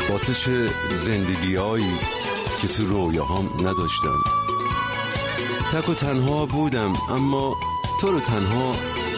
با تو چه زندگیایی که تو رویاهام نداشتم. تک و تنها بودم اما تو رو تنها